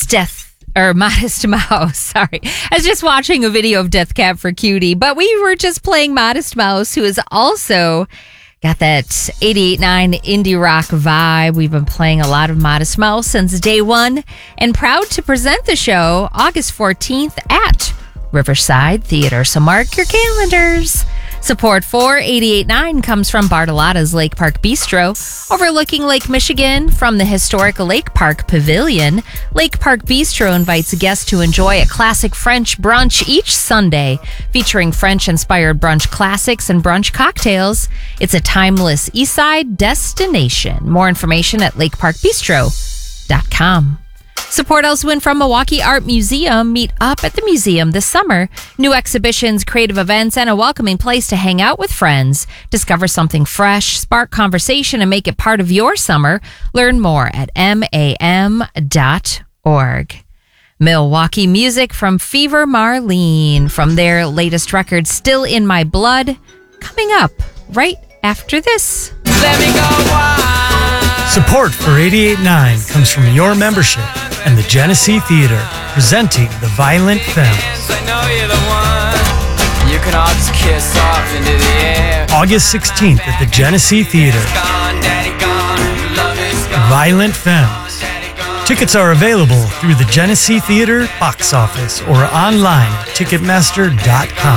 Modest Mouse. Sorry. I was just watching a video of Death Cab for Cutie, but we were just playing Modest Mouse, who is also got that 88.9 indie rock vibe. We've been playing a lot of Modest Mouse since day one, and proud to present the show August 14th at Riverside Theater. So mark your calendars. Support for 88.9 comes from Bartolotta's Lake Park Bistro, overlooking Lake Michigan from the historic Lake Park Pavilion. Lake Park Bistro invites guests to enjoy a classic French brunch each Sunday, featuring French-inspired brunch classics and brunch cocktails. It's a timeless Eastside destination. More information at lakeparkbistro.com. Support also win from Milwaukee Art Museum. Meet up at the museum this summer. New exhibitions, creative events, and a welcoming place to hang out with friends. Discover something fresh, spark conversation, and make it part of your summer. Learn more at mam.org. Milwaukee music from Fever Marlene from their latest record, Still in My Blood, coming up right after this. Let me go wild. Support for 88.9 comes from your membership and the Genesee Theater, presenting The Violent Femmes. I know you're the one. You can all just kiss off into the air. August 16th at the Genesee Theater. Gone, daddy gone, love is The gone. Violent Femmes. Tickets are available through the Genesee Theater box office or online at Ticketmaster.com.